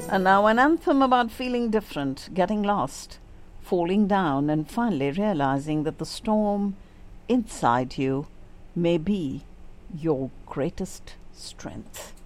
And now an anthem about feeling different, getting lost, falling down, and finally realizing that the storm inside you may be your greatest strength.